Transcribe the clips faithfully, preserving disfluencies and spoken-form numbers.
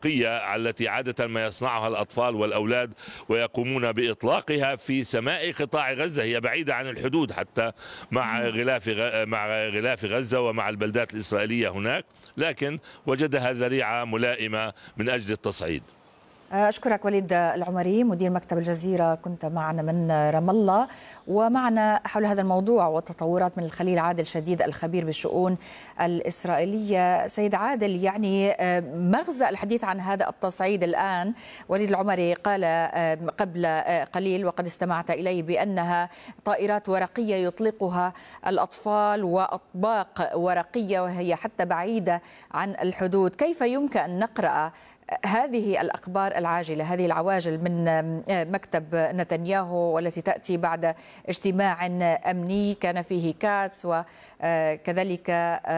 الورقية التي عادة ما يصنعها الأطفال والأولاد ويقومون بإطلاقها في سماء قطاع غزة. هي بعيدة عن الحدود حتى مع غلاف مع غلاف غزة ومع البلدات الإسرائيلية هناك، لكن وجدها ذريعة ملائمة من أجل التصعيد. أشكرك وليد العمري مدير مكتب الجزيرة، كنت معنا من رام الله. ومعنا حول هذا الموضوع والتطورات من الخليل عادل شديد الخبير بالشؤون الإسرائيلية. سيد عادل، يعني مغزى الحديث عن هذا التصعيد الآن، وليد العمري قال قبل قليل وقد استمعت إليه بأنها طائرات ورقية يطلقها الأطفال وأطباق ورقية وهي حتى بعيدة عن الحدود. كيف يمكن أن نقرأ هذه الأخبار العاجلة، هذه العواجل من مكتب نتنياهو والتي تأتي بعد اجتماع أمني كان فيه كاتس وكذلك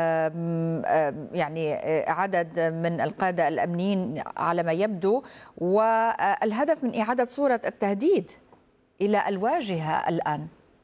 يعني عدد من القادة الأمنيين على ما يبدو، والهدف من إعادة صورة التهديد إلى الواجهة الآن؟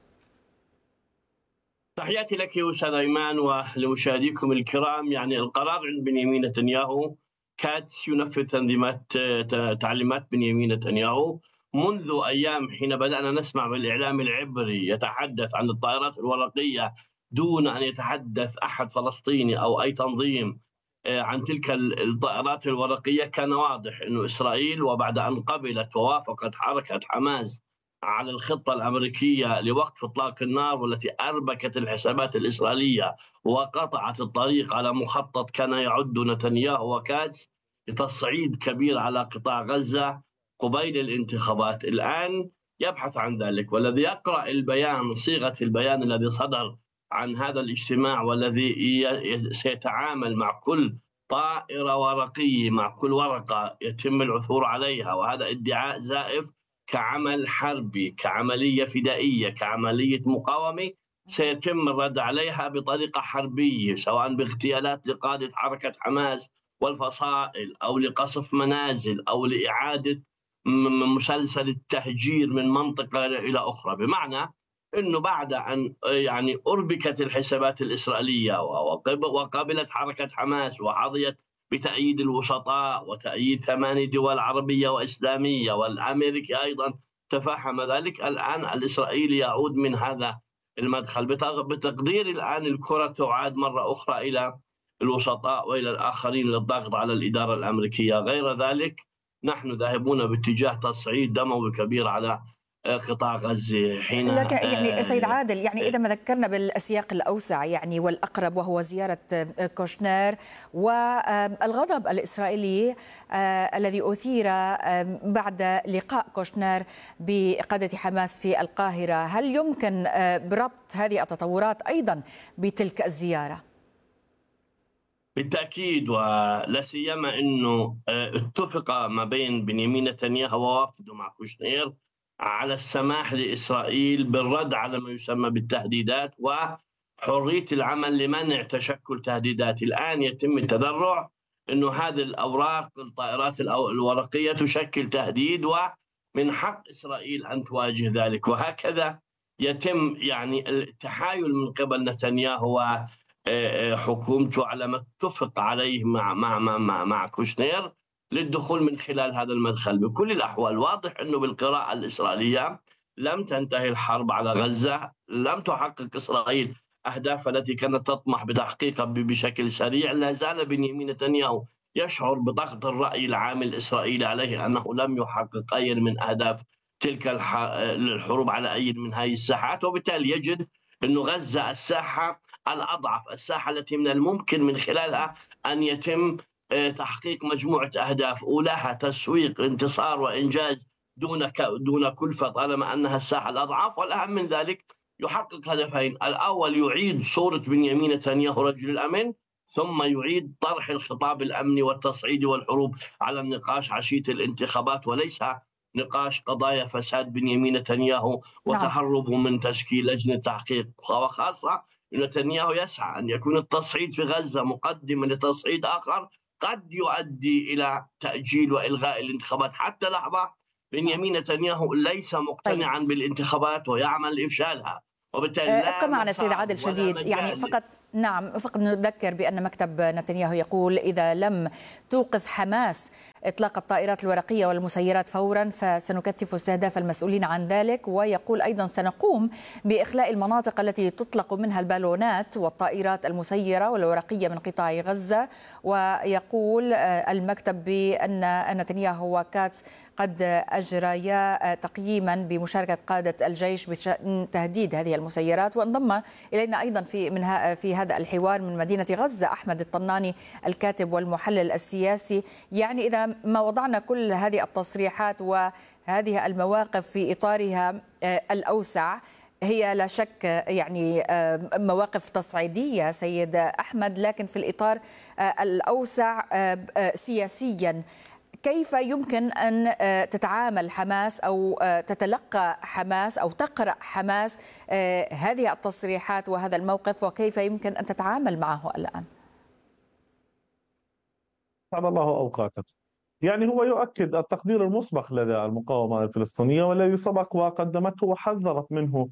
تحياتي لك يا أستاذ أيمان ولمشاهديكم الكرام. يعني القرار عند بنيامين نتنياهو، كاتس ينفذ تنظيمات تعليمات بنيامين نتنياهو منذ أيام حين بدأنا نسمع بالإعلام العبري يتحدث عن الطائرات الورقية دون أن يتحدث أحد فلسطيني أو أي تنظيم عن تلك الطائرات الورقية. كان واضح أن إسرائيل، وبعد أن قبلت ووافقت حركة حماس على الخطة الأمريكية لوقف إطلاق النار والتي أربكت الحسابات الإسرائيلية وقطعت الطريق على مخطط كان يعد نتنياهو وكاتس لتصعيد كبير على قطاع غزة قبيل الانتخابات، الآن يبحث عن ذلك. والذي يقرأ البيان، صيغة البيان الذي صدر عن هذا الاجتماع والذي سيتعامل مع كل طائرة ورقية، مع كل ورقة يتم العثور عليها، وهذا ادعاء زائف كعمل حربي، كعملية فدائية، كعملية مقاومة، سيتم الرد عليها بطريقة حربية، سواء باغتيالات لقادة حركة حماس والفصائل أو لقصف منازل أو لإعادة مسلسل التهجير من منطقة إلى أخرى. بمعنى أنه بعد أن يعني أربكت الحسابات الإسرائيلية وقابلت حركة حماس وحظيت بتأييد الوسطاء وتأييد ثماني دول عربية وإسلامية، والأمريكي أيضا تفهم ذلك، الآن الإسرائيلي يعود من هذا المدخل. بتقدير الآن الكرة تعاد مرة أخرى إلى الوسطاء وإلى الآخرين للضغط على الإدارة الأمريكية. غير ذلك نحن ذاهبون باتجاه تصعيد دموي كبير على قطاع غزة. حين لكن يعني سيد عادل، يعني إذا ما ذكرنا بالسياق الأوسع يعني والأقرب وهو زيارة كوشنر والغضب الإسرائيلي الذي أثير بعد لقاء كوشنر بقادة حماس في القاهرة، هل يمكن بربط هذه التطورات أيضا بتلك الزيارة؟ بالتأكيد، ولا سيما أنه اتفق ما بين بنيامين نتنياهو ووفده مع كوشنر على السماح لإسرائيل بالرد على ما يسمى بالتهديدات وحرية العمل لمنع تشكل تهديدات. الآن يتم التذرع أنه هذه الأوراق الطائرات الورقية تشكل تهديد ومن حق إسرائيل أن تواجه ذلك، وهكذا يتم يعني التحايل من قبل نتنياهو وحكومته على ما اتفق عليه مع مع مع مع, مع كوشنر للدخول من خلال هذا المدخل. بكل الأحوال واضح أنه بالقراءة الإسرائيلية لم تنتهي الحرب على غزة، لم تحقق إسرائيل أهدافها التي كانت تطمح بتحقيقها بشكل سريع. لا زال بنيامين نتنياهو يشعر بضغط الرأي العام الإسرائيلي عليه أنه لم يحقق أي من أهداف تلك الحروب على أي من هذه الساحات، وبالتالي يجد أنه غزة الساحة الأضعف، الساحة التي من الممكن من خلالها أن يتم تحقيق مجموعة أهداف، أولاها تسويق انتصار وإنجاز دون دون كلفة طالما أنها الساحة الأضعف، والأهم من ذلك يحقق هدفين: الأول يعيد صورة بنيامين نتنياهو رجل الأمن، ثم يعيد طرح الخطاب الأمني والتصعيد والحروب على النقاش عشية الانتخابات، وليس نقاش قضايا فساد بنيامين نتنياهو وتهربه من تشكيل لجنة تحقيق. وخاصة نتنياهو يسعى أن يكون التصعيد في غزة مقدما لتصعيد آخر قد يؤدي إلى تأجيل وإلغاء الانتخابات. حتى لحظة بنيامين نتنياهو ليس مقتنعا طيب. بالانتخابات ويعمل لإفشالها، وبالتالي ابقى معنا سيد عادل شديد. يعني فقط نعم فقط نذكر بأن مكتب نتنياهو يقول إذا لم توقف حماس إطلاق الطائرات الورقية والمسيرات فورا فسنكثف استهداف المسؤولين عن ذلك. ويقول أيضا سنقوم بإخلاء المناطق التي تطلق منها البالونات والطائرات المسيرة والورقية من قطاع غزة. ويقول المكتب بأن نتنياهو وكاتس قد أجريا تقييما بمشاركة قادة الجيش بشأن تهديد هذه المسيرات. وانضم إلينا أيضا في من في هذا الحوار من مدينة غزة أحمد الطناني الكاتب والمحلل السياسي. يعني إذا ما وضعنا كل هذه التصريحات وهذه المواقف في إطارها الأوسع، هي لا شك يعني مواقف تصعيدية سيد أحمد، لكن في الإطار الأوسع سياسيا كيف يمكن أن تتعامل حماس أو تتلقى حماس أو تقرأ حماس هذه التصريحات وهذا الموقف، وكيف يمكن أن تتعامل معه الآن؟ سعد الله أوقاتك. يعني هو يؤكد التقدير المسبق لدى المقاومة الفلسطينية والذي سبق وقدمته وحذرت منه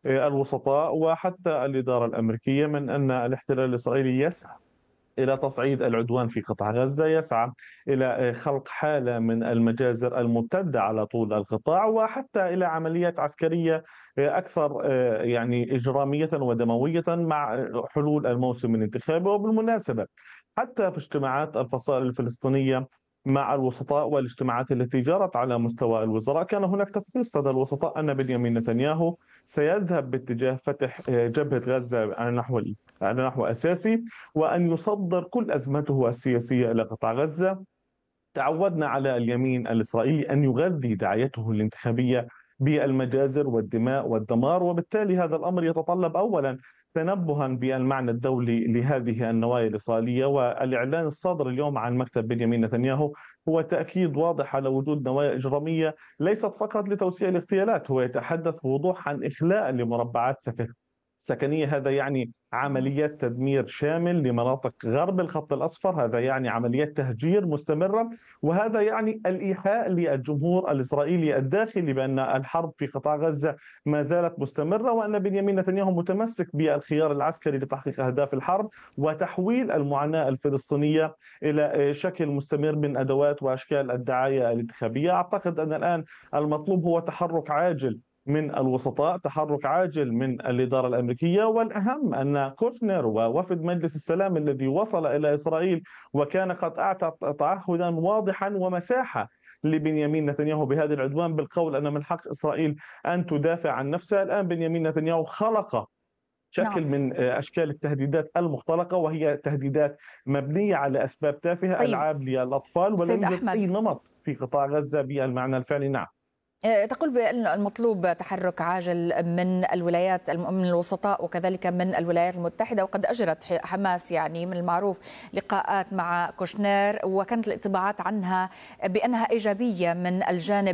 الوسطاء وحتى الإدارة الأمريكية من أن الاحتلال الإسرائيلي يسعى إلى تصعيد العدوان في قطاع غزة، يسعى إلى خلق حالة من المجازر الممتدة على طول القطاع، وحتى إلى عمليات عسكرية أكثر يعني إجرامية ودموية مع حلول الموسم الانتخابي. وبالمناسبة حتى في اجتماعات الفصائل الفلسطينية مع الوسطاء والاجتماعات التي جرت على مستوى الوزراء كان هناك تدقيق لدى الوسطاء أن بنيامين نتنياهو سيذهب باتجاه فتح جبهة غزة على نحو على نحو أساسي، وأن يصدر كل أزمته السياسية إلى قطاع غزة. تعودنا على اليمين الإسرائيلي أن يغذي دعايته الانتخابية بالمجازر والدماء والدمار، وبالتالي هذا الأمر يتطلب أولا تنبها بالمعنى الدولي لهذه النوايا الإسرائيلية. والإعلان الصادر اليوم عن مكتب بنيامين نتنياهو هو تأكيد واضح على وجود نوايا إجرامية ليست فقط لتوسيع الاغتيالات، هو يتحدث بوضوح عن إخلاء لمربعات سكن سكنية. هذا يعني عمليات تدمير شامل لمناطق غرب الخط الأصفر، هذا يعني عمليات تهجير مستمرة، وهذا يعني الإيحاء للجمهور الإسرائيلي الداخلي بأن الحرب في قطاع غزة ما زالت مستمرة، وأن بنيامين نتنياهو متمسك بالخيار العسكري لتحقيق أهداف الحرب وتحويل المعاناة الفلسطينية إلى شكل مستمر من أدوات وأشكال الدعاية الانتخابية. أعتقد أن الآن المطلوب هو تحرك عاجل من الوسطاء، تحرك عاجل من الإدارة الأمريكية، والأهم أن كوشنر ووفد مجلس السلام الذي وصل إلى إسرائيل وكان قد أعطى تعهدا واضحا ومساحة لبنيامين نتنياهو بهذا العدوان بالقول أن من حق إسرائيل أن تدافع عن نفسها. الآن بنيامين نتنياهو خلق شكل نعم. من أشكال التهديدات المختلقة، وهي تهديدات مبنية على أسباب تافهة، طيب. ألعاب للأطفال، ولا يوجد أي نمط في قطاع غزة بالمعنى الفعلي. نعم. تقول بأن المطلوب تحرك عاجل من الولايات من الوسطاء وكذلك من الولايات المتحدة، وقد أجرت حماس يعني من المعروف لقاءات مع كوشنير وكانت الانطباعات عنها بأنها إيجابية من الجانب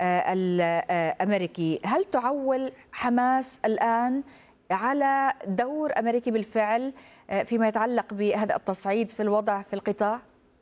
الأمريكي. هل تعول حماس الآن على دور أمريكي بالفعل فيما يتعلق بهذا التصعيد في الوضع في القطاع؟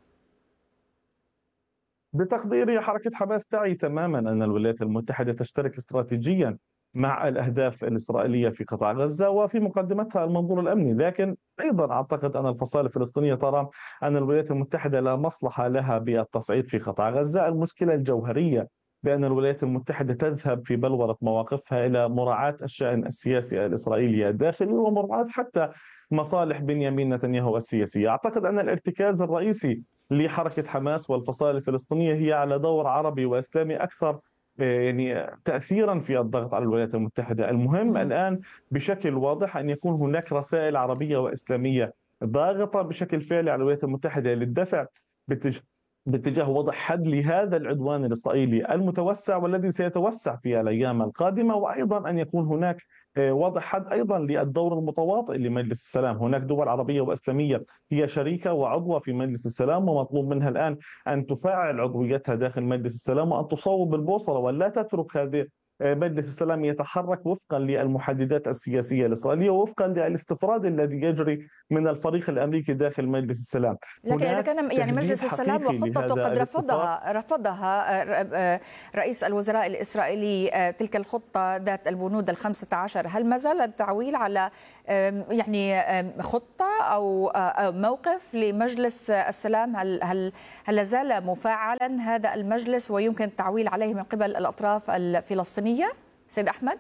بتقديري حركة حماس تعي تماما أن الولايات المتحدة تشترك استراتيجيا مع الأهداف الإسرائيلية في قطاع غزة وفي مقدمتها المنظور الأمني، لكن أيضا أعتقد أن الفصائل الفلسطينية ترى أن الولايات المتحدة لا مصلحة لها بالتصعيد في قطاع غزة. المشكلة الجوهرية بأن الولايات المتحدة تذهب في بلورة مواقفها إلى مراعاة الشأن السياسي الإسرائيلي الداخلي ومراعاة حتى مصالح بنيامين نتنياهو السياسية. أعتقد أن الارتكاز الرئيسي لحركة حماس والفصائل الفلسطينية هي على دور عربي وإسلامي أكثر يعني تأثيرا في الضغط على الولايات المتحدة. المهم الآن بشكل واضح أن يكون هناك رسائل عربية وإسلامية ضاغطة بشكل فعلي على الولايات المتحدة للدفع باتجاه باتجاه وضع حد لهذا العدوان الإسرائيلي المتوسع والذي سيتوسع في الأيام القادمة، وأيضا أن يكون هناك وضع حد أيضا للدور المتواطئ لمجلس السلام. هناك دول عربية وإسلامية هي شريكة وعضوة في مجلس السلام، ومطلوب منها الآن أن تفعل عضويتها داخل مجلس السلام وأن تصوب البوصلة ولا تترك هذه مجلس السلام يتحرك وفقا للمحددات السياسية الإسرائيلية ووفقا للاستفراد الذي يجري من الفريق الأمريكي داخل مجلس السلام. لكن إذا كان يعني مجلس السلام وخطته قد رفضها رفضها رئيس الوزراء الإسرائيلي تلك الخطة ذات البنود الخمسة عشر، هل ما زال التعويل على يعني خطة أو موقف لمجلس السلام؟ هل هل هل لازال مفعلا هذا المجلس ويمكن التعويل عليه من قبل الأطراف الفلسطينية؟ سيد أحمد،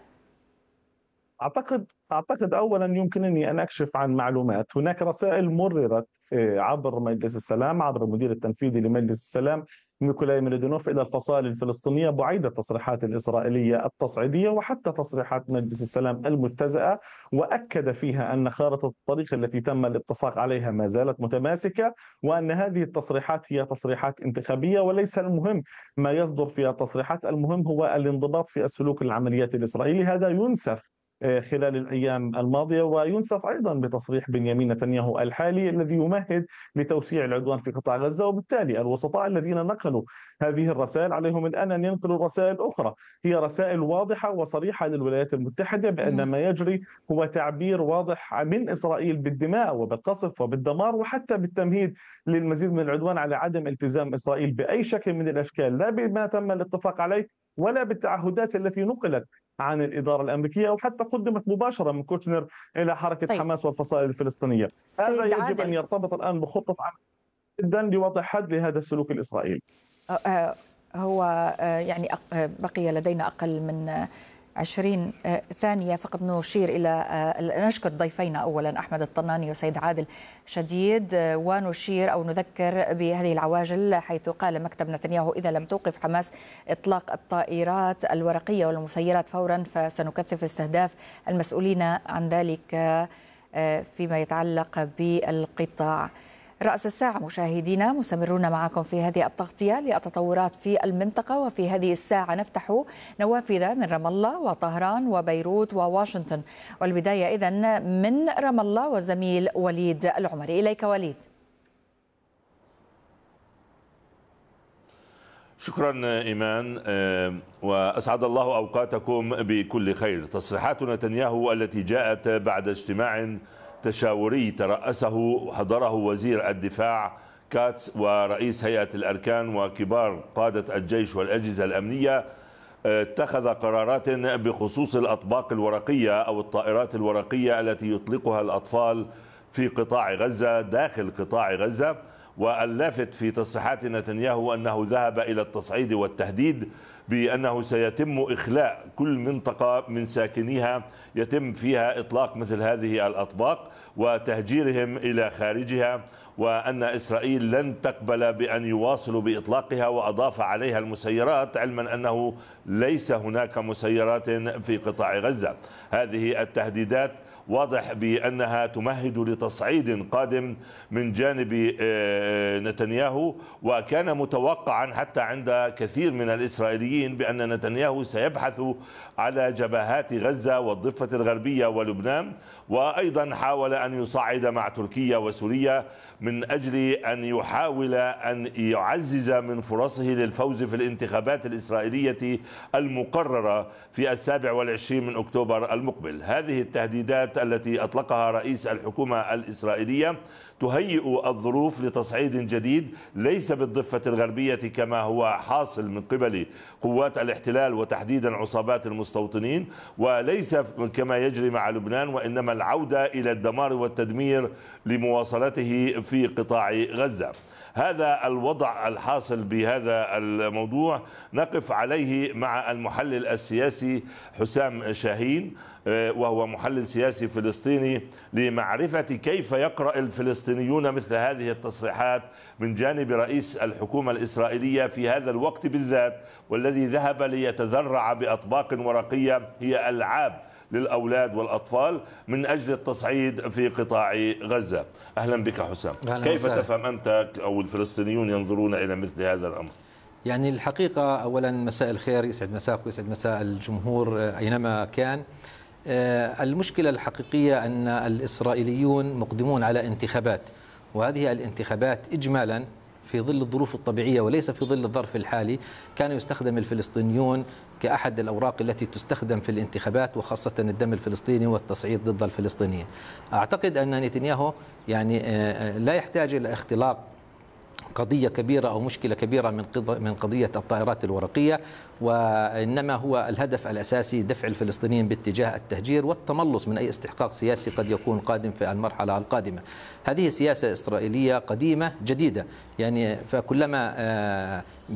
أعتقد أعتقد أولا يمكنني أن أكشف عن معلومات. هناك رسائل مررت عبر مجلس السلام، عبر المدير التنفيذي لمجلس السلام نيكولاي ميلودينوف إلى الفصائل الفلسطينية بعيد التصريحات الإسرائيلية التصعيدية وحتى تصريحات مجلس السلام المتزئة، وأكد فيها أن خارطة الطريق التي تم الاتفاق عليها ما زالت متماسكة، وأن هذه التصريحات هي تصريحات انتخابية وليس المهم ما يصدر فيها التصريحات، المهم هو الانضباط في السلوك العملياتي الإسرائيلي. هذا ينسف خلال الأيام الماضية وينسف أيضا بتصريح بنيامين نتنياهو الحالي الذي يمهد لتوسيع العدوان في قطاع غزة، وبالتالي الوسطاء الذين نقلوا هذه الرسائل عليهم الآن أن ينقلوا رسائل أخرى هي رسائل واضحة وصريحة للولايات المتحدة بأن ما يجري هو تعبير واضح من إسرائيل بالدماء وبالقصف وبالدمار وحتى بالتمهيد للمزيد من العدوان على عدم التزام إسرائيل بأي شكل من الأشكال، لا بما تم الاتفاق عليه ولا بالتعهدات التي نقلت عن الإدارة الأمريكية أو حتى قدمت مباشرة من كوشنر إلى حركة طيب. حماس والفصائل الفلسطينية. هذا يجب عادل. أن يرتبط الآن بخطة عمل جدا لوضع حد لهذا السلوك الإسرائيلي. هو يعني بقي لدينا أقل من عشرين ثانية فقط نشير إلى نشكر ضيفينا أولا أحمد الطناني وسيد عادل شديد، ونشير أو نذكر بهذه العواجل حيث قال مكتب نتنياهو إذا لم توقف حماس إطلاق الطائرات الورقية والمسيرات فورا فسنكثف استهداف المسؤولين عن ذلك فيما يتعلق بالقطاع. رأس الساعة مشاهدينا، مستمرون معكم في هذه التغطية للتطورات في المنطقة، وفي هذه الساعة نفتح نوافذ من رام الله وطهران وبيروت وواشنطن. والبداية إذن من رام الله والزميل وليد العمري. إليك وليد. شكرا إيمان، وأسعد الله أوقاتكم بكل خير. تصريحات نتنياهو التي جاءت بعد اجتماع تشاوري ترأسه حضره وزير الدفاع كاتس ورئيس هيئة الأركان وكبار قادة الجيش والأجهزة الأمنية، اتخذ قرارات بخصوص الأطباق الورقية أو الطائرات الورقية التي يطلقها الأطفال في قطاع غزة داخل قطاع غزة. واللافت في تصريحات نتنياهو أنه ذهب إلى التصعيد والتهديد بأنه سيتم إخلاء كل منطقة من ساكنيها يتم فيها إطلاق مثل هذه الأطباق وتهجيرهم إلى خارجها، وأن إسرائيل لن تقبل بأن يواصلوا بإطلاقها، وأضاف عليها المسيرات علما أنه ليس هناك مسيرات في قطاع غزة. هذه التهديدات واضح بأنها تمهد لتصعيد قادم من جانب نتنياهو، وكان متوقعا حتى عند كثير من الإسرائيليين بأن نتنياهو سيبحث على جبهات غزة والضفة الغربية ولبنان، وأيضا حاول أن يصعد مع تركيا وسوريا من أجل أن يحاول أن يعزز من فرصه للفوز في الانتخابات الإسرائيلية المقررة في السابع والعشرين من أكتوبر المقبل. هذه التهديدات التي أطلقها رئيس الحكومة الإسرائيلية تهيئ الظروف لتصعيد جديد ليس بالضفة الغربية كما هو حاصل من قبل قوات الاحتلال وتحديدا عصابات المستوطنين، وليس كما يجري مع لبنان، وإنما العودة إلى الدمار والتدمير لمواصلته في قطاع غزة. هذا الوضع الحاصل بهذا الموضوع نقف عليه مع المحلل السياسي حسام شاهين، وهو محلل سياسي فلسطيني، لمعرفة كيف يقرأ الفلسطينيون مثل هذه التصريحات من جانب رئيس الحكومة الإسرائيلية في هذا الوقت بالذات، والذي ذهب ليتذرع بأطباق ورقية هي ألعاب للأولاد والأطفال من أجل التصعيد في قطاع غزة. أهلا بك حسام. كيف وسهلا. تفهم أنت أو الفلسطينيون ينظرون إلى مثل هذا الأمر؟ يعني الحقيقة أولا مساء الخير، يسعد مساك ويسعد مساء الجمهور أينما كان. المشكلة الحقيقية أن الإسرائيليون مقدمون على انتخابات، وهذه الانتخابات إجمالا في ظل الظروف الطبيعية وليس في ظل الظرف الحالي كان يستخدم الفلسطينيون كأحد الأوراق التي تستخدم في الانتخابات، وخاصة الدم الفلسطيني والتصعيد ضد الفلسطينيين. أعتقد أن نتنياهو يعني لا يحتاج إلى اختلاق قضية كبيرة أو مشكلة كبيرة من من قضية الطائرات الورقية، وإنما هو الهدف الأساسي دفع الفلسطينيين باتجاه التهجير والتملص من أي استحقاق سياسي قد يكون قادم في المرحلة القادمة. هذه سياسة إسرائيلية قديمة جديدة، يعني فكلما